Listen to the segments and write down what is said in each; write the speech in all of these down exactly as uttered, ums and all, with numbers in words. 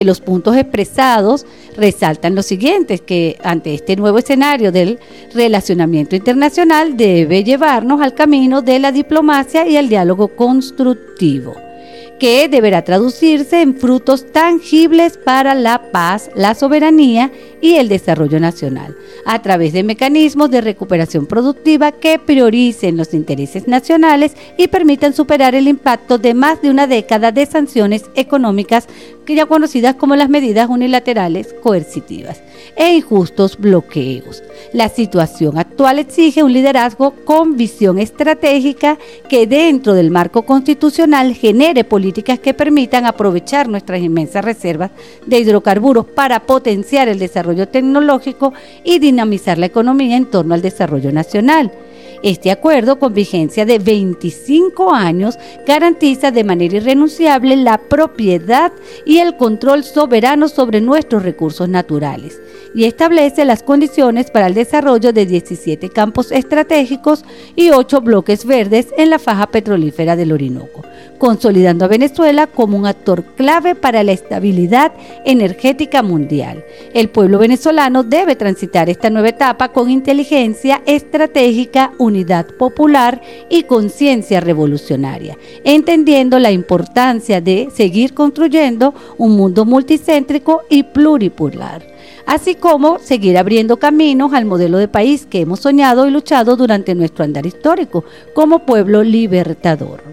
Los puntos expresados resaltan lo siguiente, que ante este nuevo escenario del relacionamiento internacional debe llevarnos al camino de la diplomacia y el diálogo constructivo, que deberá traducirse en frutos tangibles para la paz, la soberanía y el desarrollo nacional, a través de mecanismos de recuperación productiva que prioricen los intereses nacionales y permitan superar el impacto de más de una década de sanciones económicas, que ya conocidas como las medidas unilaterales coercitivas e injustos bloqueos. La situación actual exige un liderazgo con visión estratégica que dentro del marco constitucional genere políticas que permitan aprovechar nuestras inmensas reservas de hidrocarburos para potenciar el desarrollo tecnológico y dinamizar la economía en torno al desarrollo nacional. Este acuerdo, con vigencia de veinticinco años, garantiza de manera irrenunciable la propiedad y el control soberano sobre nuestros recursos naturales y establece las condiciones para el desarrollo de diecisiete campos estratégicos y ocho bloques verdes en la faja petrolífera del Orinoco, consolidando a Venezuela como un actor clave para la estabilidad energética mundial. El pueblo venezolano debe transitar esta nueva etapa con inteligencia estratégica, unidad popular y conciencia revolucionaria, entendiendo la importancia de seguir construyendo un mundo multicéntrico y pluripolar, así como seguir abriendo caminos al modelo de país que hemos soñado y luchado durante nuestro andar histórico como pueblo libertador.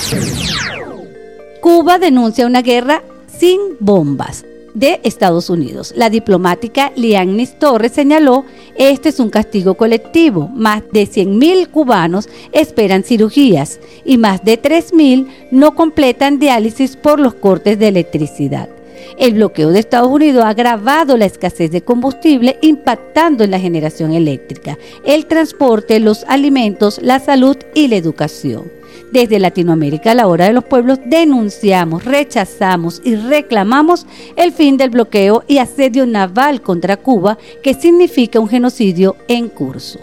Cuba denuncia una guerra sin bombas de Estados Unidos. La diplomática Lianis Torres señaló: este es un castigo colectivo. Más de cien mil cubanos esperan cirugías y más de tres mil no completan diálisis por los cortes de electricidad. El bloqueo de Estados Unidos ha agravado la escasez de combustible, impactando en la generación eléctrica, el transporte, los alimentos, la salud y la educación. Desde Latinoamérica, a la hora de los pueblos, denunciamos, rechazamos y reclamamos el fin del bloqueo y asedio naval contra Cuba, que significa un genocidio en curso.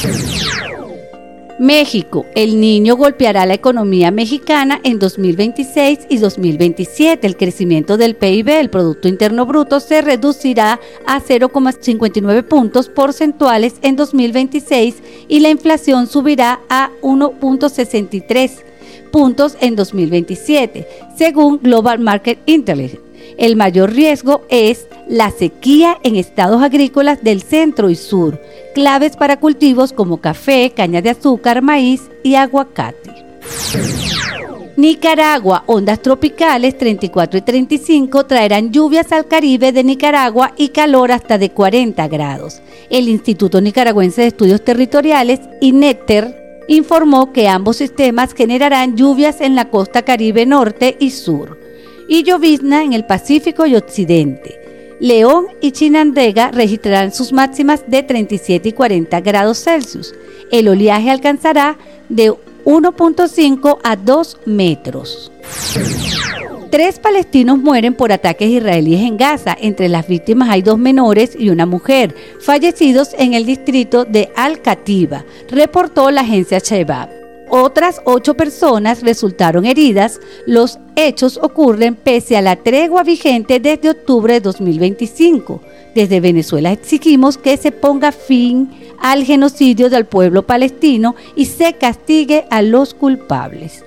México: el niño golpeará la economía mexicana en dos mil veintiséis y dos mil veintisiete. El crecimiento del P I B, el Producto Interno Bruto, se reducirá a cero coma cincuenta y nueve puntos porcentuales en dos mil veintiséis y la inflación subirá a uno coma sesenta y tres puntos en dos mil veintisiete, según Global Market Intelligence. El mayor riesgo es la sequía en estados agrícolas del centro y sur, claves para cultivos como café, caña de azúcar, maíz y aguacate. Nicaragua: ondas tropicales treinta y cuatro y treinta y cinco traerán lluvias al Caribe de Nicaragua y calor hasta de cuarenta grados. El Instituto Nicaragüense de Estudios Territoriales, INETER, informó que ambos sistemas generarán lluvias en la costa Caribe norte y sur y llovizna en el Pacífico y Occidente. León y Chinandega registrarán sus máximas de treinta y siete y cuarenta grados Celsius. El oleaje alcanzará de uno punto cinco a dos metros. Tres palestinos mueren por ataques israelíes en Gaza. Entre las víctimas hay dos menores y una mujer, fallecidos en el distrito de Al-Katiba, reportó la agencia Shabab. Otras ocho personas resultaron heridas. Los hechos ocurren pese a la tregua vigente desde octubre de dos mil veinticinco. Desde Venezuela exigimos que se ponga fin al genocidio del pueblo palestino y se castigue a los culpables.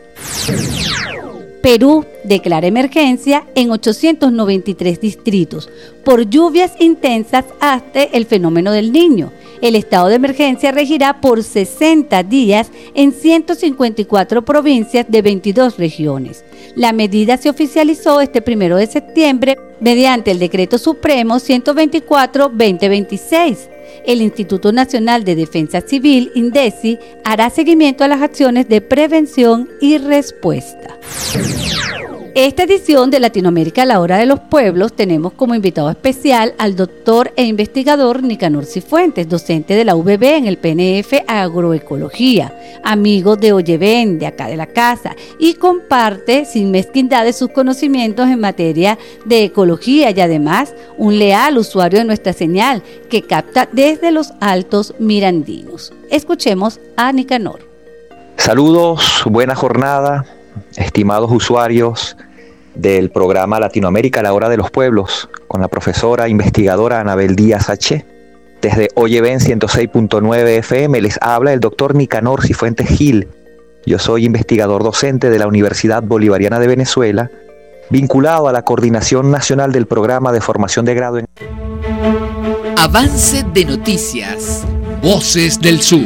Perú declara emergencia en ochocientos noventa y tres distritos por lluvias intensas hasta el fenómeno del Niño. El estado de emergencia regirá por sesenta días en ciento cincuenta y cuatro provincias de veintidós regiones. La medida se oficializó este primero de septiembre mediante el Decreto Supremo ciento veinticuatro guión veinte veintiséis. El Instituto Nacional de Defensa Civil, INDECI, hará seguimiento a las acciones de prevención y respuesta. Esta edición de Latinoamérica a la hora de los pueblos tenemos como invitado especial al doctor e investigador Nicanor Cifuentes, docente de la U V B en el P N F Agroecología, amigo de Oyeven, de acá de la casa, y comparte sin mezquindades sus conocimientos en materia de ecología y además un leal usuario de nuestra señal que capta desde los altos mirandinos. Escuchemos a Nicanor. Saludos, buena jornada, estimados usuarios del programa Latinoamérica, la hora de los pueblos, con la profesora investigadora Anabel Díaz H. Desde Oyeven ciento seis punto nueve F M les habla el doctor Nicanor Cifuentes Gil. Yo soy investigador docente de la Universidad Bolivariana de Venezuela, vinculado a la Coordinación Nacional del Programa de Formación de Grado en... Avance de noticias. Voces del Sur.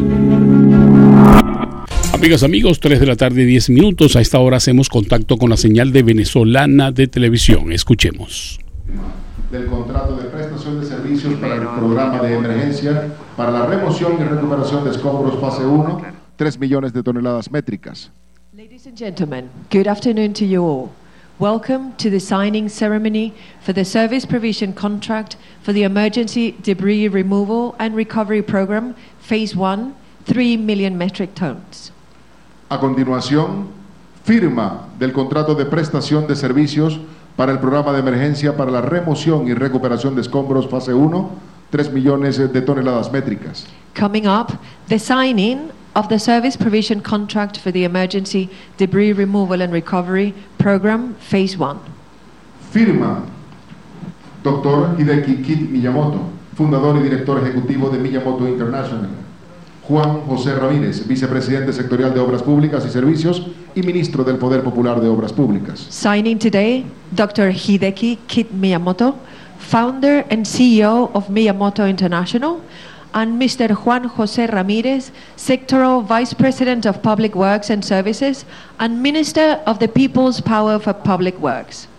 Amigas, amigos, tres de la tarde, diez minutos. A esta hora hacemos contacto con la señal de Venezolana de Televisión. Escuchemos. Del contrato de prestación de servicios para el programa de emergencia para la remoción y recuperación de escombros fase uno, tres millones de toneladas métricas. Ladies and gentlemen, good afternoon to you all. Welcome to the signing ceremony for the service provision contract for the Emergency Debris Removal and Recovery Program, Phase one, three million metric tons. A continuación, firma del contrato de prestación de servicios para el programa de emergencia para la remoción y recuperación de escombros fase uno, tres millones de toneladas métricas. Coming up, the signing of the service provision contract for the Emergency Debris Removal and Recovery Program, Phase one. Firma doctor Hideki Kit Miyamoto, fundador y director ejecutivo de Miyamoto International. Juan José Ramírez, vicepresidente sectorial de Obras Públicas y Servicios y ministro del Poder Popular de Obras Públicas. Signing today, doctor Hideki Kit Miyamoto, founder and C E O of Miyamoto International, and Mister Juan José Ramírez, sectoral vice president of Public Works and Services and minister of the People's Power for Public Works.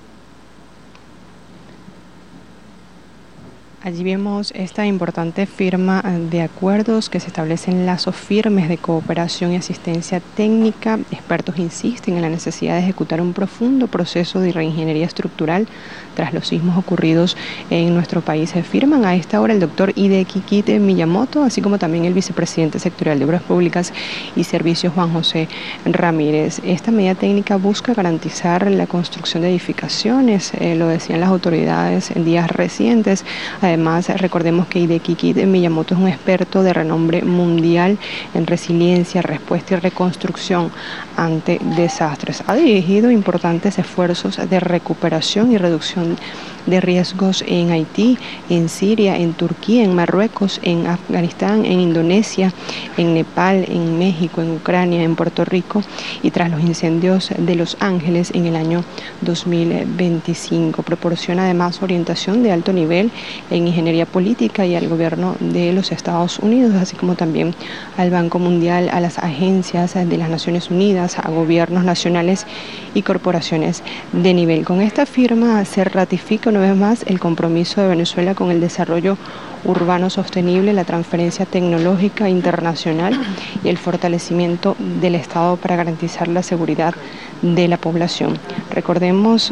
Allí vemos esta importante firma de acuerdos que se establecen lazos firmes de cooperación y asistencia técnica. Expertos insisten en la necesidad de ejecutar un profundo proceso de reingeniería estructural tras los sismos ocurridos en nuestro país. Se firman a esta hora el doctor Hideki Kit Miyamoto, así como también el vicepresidente sectorial de Obras Públicas y Servicios Juan José Ramírez. Esta medida técnica busca garantizar la construcción de edificaciones, eh, lo decían las autoridades en días recientes. Además, recordemos que Hideki Kit Miyamoto es un experto de renombre mundial en resiliencia, respuesta y reconstrucción ante desastres. Ha dirigido importantes esfuerzos de recuperación y reducción de riesgos en Haití, en Siria, en Turquía, en Marruecos, en Afganistán, en Indonesia, en Nepal, en México, en Ucrania, en Puerto Rico y tras los incendios de Los Ángeles en el año dos mil veinticinco. Proporciona además orientación de alto nivel en ingeniería política y al gobierno de los Estados Unidos, así como también al Banco Mundial, a las agencias de las Naciones Unidas, a gobiernos nacionales y corporaciones de nivel. Con esta firma se ratifica una vez más el compromiso de Venezuela con el desarrollo urbano sostenible, la transferencia tecnológica internacional y el fortalecimiento del Estado para garantizar la seguridad de la población. Recordemos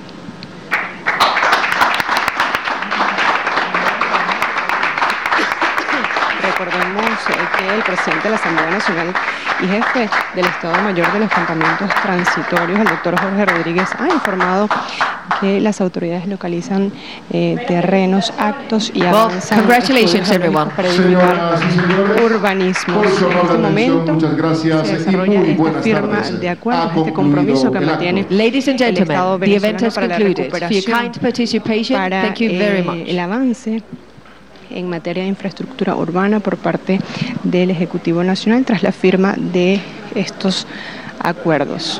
Recordemos que el presidente de la Asamblea Nacional y jefe del Estado Mayor de los Campamentos Transitorios, el doctor Jorge Rodríguez, ha informado que las autoridades localizan eh, terrenos, actos y avanzan. Well, congratulations everyone. Para Señoras y señores, urbanismo. En este momento muchas gracias se desarrolla y muy esta firma tardes. de acuerdo, este compromiso que mantiene Ladies and el Estado gentlemen, the event venezolano has para la concluded. For your recuperación, kind participation, para thank you very eh, much. el avance en materia de infraestructura urbana por parte del Ejecutivo Nacional tras la firma de estos acuerdos.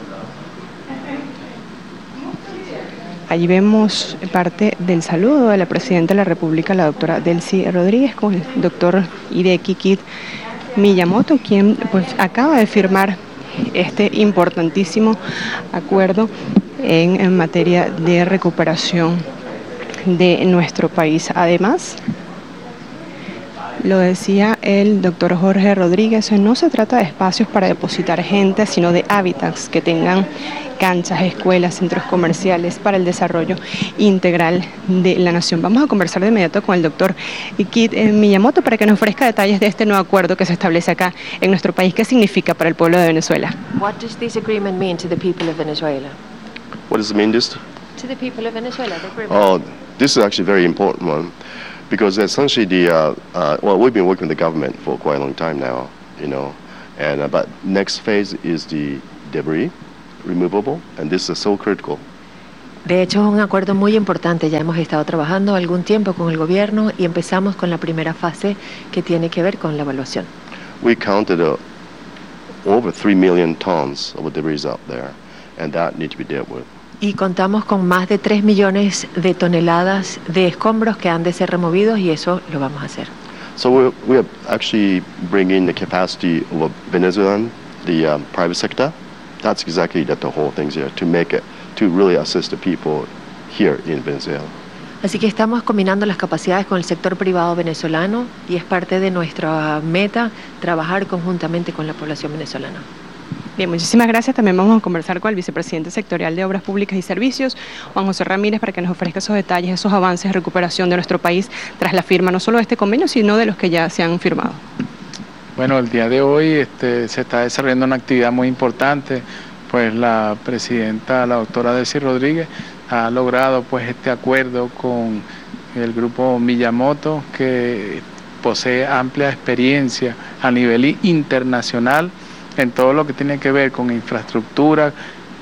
Allí vemos parte del saludo de la Presidenta de la República, la doctora Delcy Rodríguez, con el doctor Hideki Kit Miyamoto, quien pues acaba de firmar este importantísimo acuerdo en, en materia de recuperación de nuestro país. Además, lo decía el doctor Jorge Rodríguez, no se trata de espacios para depositar gente, sino de hábitats que tengan canchas, escuelas, centros comerciales para el desarrollo integral de la nación. Vamos a conversar de inmediato con el doctor Kit Miyamoto para que nos ofrezca detalles de este nuevo acuerdo que se establece acá en nuestro país. ¿Qué significa para el pueblo de Venezuela? What does this agreement mean to the people of Venezuela? What does it mean, this? To the people of Venezuela, the agreement. Oh, this is actually a very important one, because essentially the, uh, uh, well, we've been working with the government for quite a long time now, you know, and uh, but next phase is the debris removable, and this is so critical De hecho, es un acuerdo muy importante. Ya hemos estado trabajando algún tiempo con el gobierno y empezamos con la primera fase que tiene que ver con la evaluación. We counted uh, over three million tons of debris out there, and that needs to be dealt with. Y contamos con más de tres millones de toneladas de escombros que han de ser removidos y eso lo vamos a hacer. So we're, we're actually bringing the capacity of Venezuelan, the um, private sector. That's exactly that the whole thing's here, to make it, to really assist the people here in Venezuela. Así que estamos combinando las capacidades con el sector privado venezolano y es parte de nuestra meta trabajar conjuntamente con la población venezolana. Bien, muchísimas gracias. También vamos a conversar con el vicepresidente sectorial de Obras Públicas y Servicios, Juan José Ramírez, para que nos ofrezca esos detalles, esos avances de recuperación de nuestro país tras la firma no solo de este convenio, sino de los que ya se han firmado. Bueno, el día de hoy este, se está desarrollando una actividad muy importante, pues la presidenta, la doctora Delcy Rodríguez, ha logrado pues este acuerdo con el grupo Miyamoto, que posee amplia experiencia a nivel internacional en todo lo que tiene que ver con infraestructura,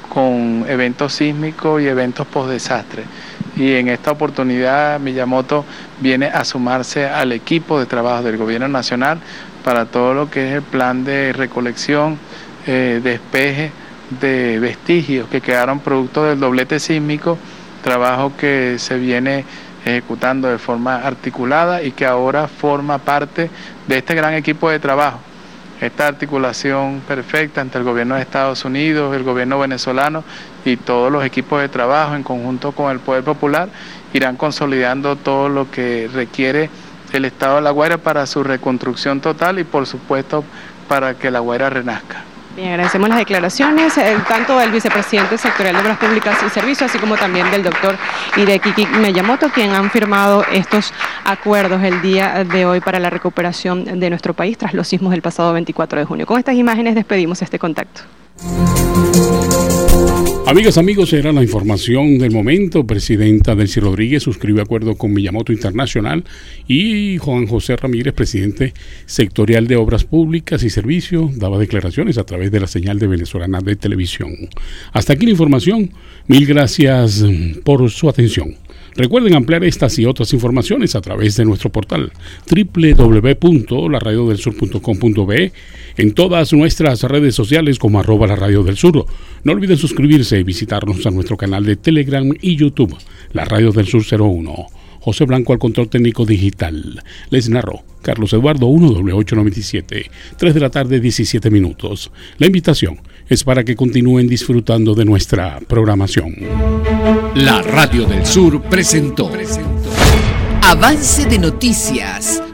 con eventos sísmicos y eventos post-desastre. Y en esta oportunidad Miyamoto viene a sumarse al equipo de trabajo del Gobierno Nacional para todo lo que es el plan de recolección, eh, despeje de vestigios que quedaron producto del doblete sísmico, trabajo que se viene ejecutando de forma articulada y que ahora forma parte de este gran equipo de trabajo. Esta articulación perfecta entre el gobierno de Estados Unidos, el gobierno venezolano y todos los equipos de trabajo en conjunto con el Poder Popular irán consolidando todo lo que requiere el Estado de La Guaira para su reconstrucción total y por supuesto para que La Guaira renazca. Bien, agradecemos las declaraciones eh, tanto del vicepresidente sectorial de Obras Públicas y Servicios, así como también del doctor Hideki Kit Miyamoto, quien han firmado estos acuerdos el día de hoy para la recuperación de nuestro país tras los sismos del pasado veinticuatro de junio. Con estas imágenes despedimos este contacto. Amigas, amigos, era la información del momento. Presidenta Delcy Rodríguez suscribe acuerdo con Miyamoto International y Juan José Ramírez, presidente sectorial de Obras Públicas y Servicios, daba declaraciones a través de la señal de Venezolana de Televisión. Hasta aquí la información. Mil gracias por su atención. Recuerden ampliar estas y otras informaciones a través de nuestro portal doble u doble u doble u punto la radio del sur punto com punto be, en todas nuestras redes sociales como arroba la radio del sur. No olviden suscribirse y visitarnos a nuestro canal de Telegram y YouTube, La Radio del Sur cero uno. José Blanco al control técnico digital. Les narró Carlos Eduardo uno doble ocho nueve siete, tres de la tarde, diecisiete minutos. La invitación es para que continúen disfrutando de nuestra programación. La Radio del Sur presentó Avance de Noticias